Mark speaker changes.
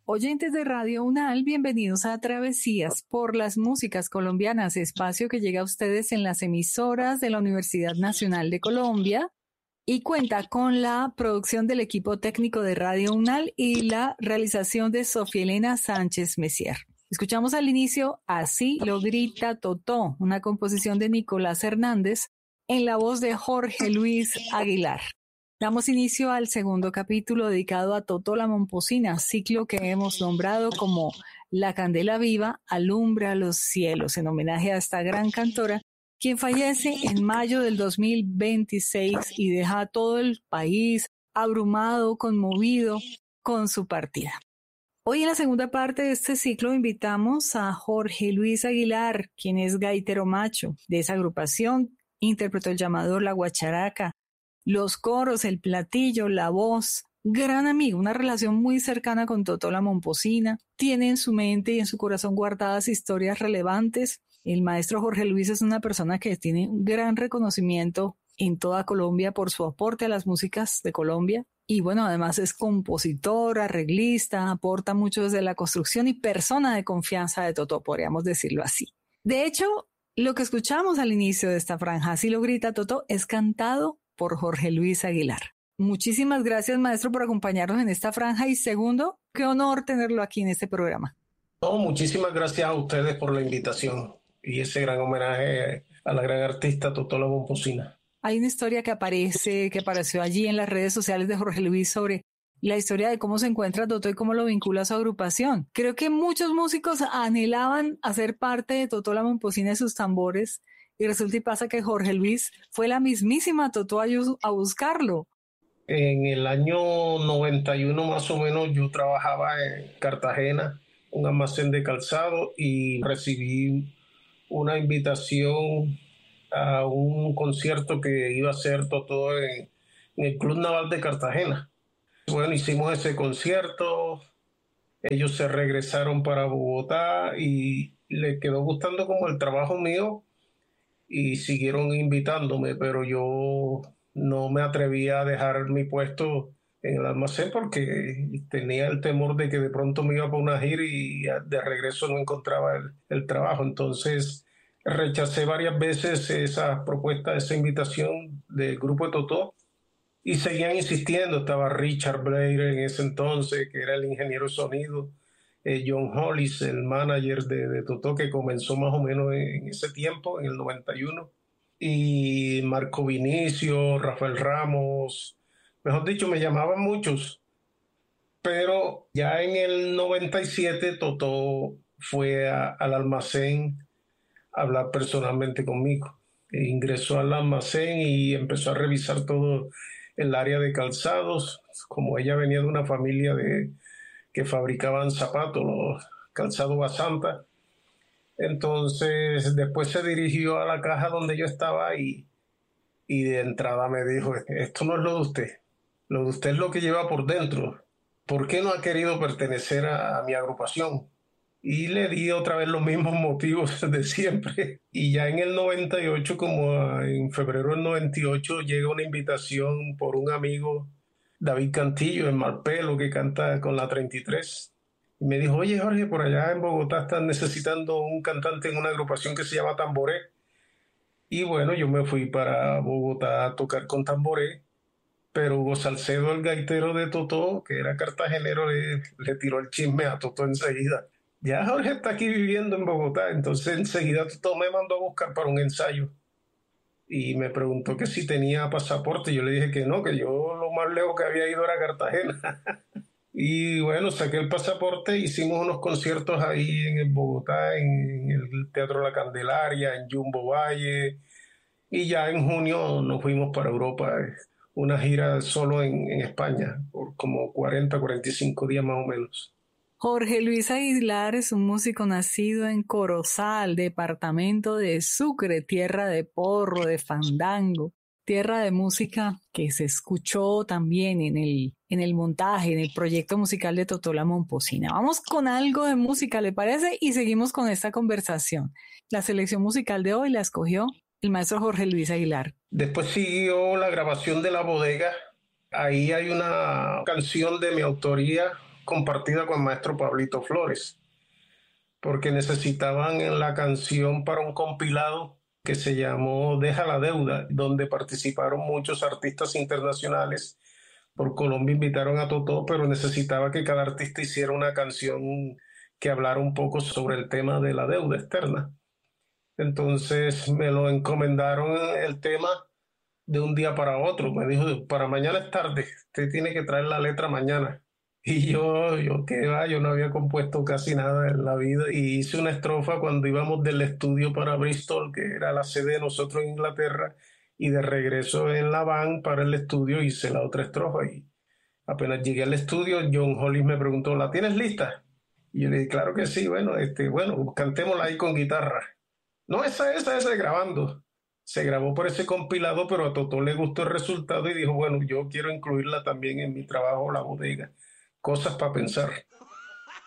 Speaker 1: Oyentes de Radio UNAL, bienvenidos a Travesías por las Músicas Colombianas, espacio que llega a ustedes en las emisoras de la Universidad Nacional de Colombia y cuenta con la producción del equipo técnico de Radio UNAL y la realización de Sofía Elena Sánchez Messier. Escuchamos al inicio Así lo grita Totó, una composición de Nicolás Hernández en la voz de Jorge Luis Aguilar. Damos inicio al segundo capítulo dedicado a Totó la Momposina, ciclo que hemos nombrado como La Candela Viva alumbra los cielos, en homenaje a esta gran cantora, quien fallece en mayo del 2026 y deja a todo el país abrumado, conmovido con su partida. Hoy en la segunda parte de este ciclo invitamos a Jorge Luis Aguilar, quien es gaitero macho de esa agrupación, interpretó el llamador, la guacharaca, los coros, el platillo, la voz. Gran amigo, una relación muy cercana con Totó la Momposina. Tiene en su mente y en su corazón guardadas historias relevantes. El maestro Jorge Luis es una persona que tiene un gran reconocimiento en toda Colombia por su aporte a las músicas de Colombia. Y bueno, además es compositor, arreglista, aporta mucho desde la construcción y persona de confianza de Totó, podríamos decirlo así. De hecho, lo que escuchamos al inicio de esta franja, Así lo grita Totó, es cantado por Jorge Luis Aguilar. Muchísimas gracias, maestro, por acompañarnos en esta franja y segundo, qué honor tenerlo aquí en este programa.
Speaker 2: No, muchísimas gracias a ustedes por la invitación y ese gran homenaje a la gran artista Totó la Momposina.
Speaker 1: Hay una historia que apareció allí en las redes sociales de Jorge Luis sobre la historia de cómo se encuentra Totó y cómo lo vincula a su agrupación. Creo que muchos músicos anhelaban hacer parte de Totó la Momposina y sus tambores, y resulta y pasa que Jorge Luis fue la mismísima Totó a buscarlo.
Speaker 2: En el año 91 más o menos yo trabajaba en Cartagena, un almacén de calzado, y recibí una invitación a un concierto que iba a hacer Totó en el Club Naval de Cartagena. Bueno, hicimos ese concierto, ellos se regresaron para Bogotá y le quedó gustando como el trabajo mío y siguieron invitándome, pero yo no me atrevía a dejar mi puesto en el almacén porque tenía el temor de que de pronto me iba para una gira y de regreso no encontraba el trabajo. Entonces rechacé varias veces esa propuesta, esa invitación del grupo de Totó y seguían insistiendo. Estaba Richard Blair en ese entonces, que era el ingeniero de sonido, John Hollis, el manager de Totó, que comenzó más o menos en ese tiempo, en el 91, y Marco Vinicio, Rafael Ramos, mejor dicho, me llamaban muchos, pero ya en el 97 Totó fue al almacén a hablar personalmente conmigo. Ingresó al almacén y empezó a revisar todo el área de calzados, como ella venía de una familia que fabricaban zapatos, los calzados Basanta. Entonces después se dirigió a la caja donde yo estaba y de entrada me dijo: esto no es lo de usted, lo de usted es lo que lleva por dentro. ¿Por qué no ha querido pertenecer a mi agrupación? Y le di otra vez los mismos motivos de siempre. Y ya en el 98, como en febrero del 98, llega una invitación por un amigo, David Cantillo, en Malpelo, que canta con la 33. Y me dijo: oye, Jorge, por allá en Bogotá están necesitando un cantante en una agrupación que se llama Tamboré. Y bueno, yo me fui para Bogotá a tocar con Tamboré, pero Hugo Salcedo, el gaitero de Totó, que era cartagenero, le tiró el chisme a Totó enseguida. Ya Jorge está aquí viviendo en Bogotá. Entonces enseguida Totó me mandó a buscar para un ensayo y me preguntó que si tenía pasaporte. Yo le dije que no, que yo lo más lejos que había ido era Cartagena. Y bueno, saqué el pasaporte, hicimos unos conciertos ahí en Bogotá, en el Teatro La Candelaria, en Jumbo Valle, y ya en junio nos fuimos para Europa, una gira solo en España, por como 45 días más o menos.
Speaker 1: Jorge Luis Aguilar es un músico nacido en Corozal, departamento de Sucre, tierra de porro, de fandango, tierra de música que se escuchó también en el montaje, en el proyecto musical de Totó la Momposina. Vamos con algo de música, ¿le parece? Y seguimos con esta conversación. La selección musical de hoy la escogió el maestro Jorge Luis Aguilar.
Speaker 2: Después siguió la grabación de La Bodega. Ahí hay una canción de mi autoría compartida con el maestro Pablito Flores, porque necesitaban en la canción para un compilado que se llamó Deja la Deuda, donde participaron muchos artistas internacionales. Por Colombia invitaron a Totó, pero necesitaba que cada artista hiciera una canción que hablara un poco sobre el tema de la deuda externa. Entonces me lo encomendaron el tema de un día para otro. Me dijo, para mañana es tarde, usted tiene que traer la letra mañana. Y yo, qué va, yo no había compuesto casi nada en la vida y hice una estrofa cuando íbamos del estudio para Bristol, que era la sede de nosotros en Inglaterra, y de regreso en la van para el estudio hice la otra estrofa y apenas llegué al estudio, John Hollis me preguntó, ¿la tienes lista? Y yo le dije, claro que sí, bueno, cantémosla ahí con guitarra. No, esa es grabando. Se grabó por ese compilado, pero a Totó le gustó el resultado y dijo, bueno, yo quiero incluirla también en mi trabajo La Bodega. Cosas para pensar.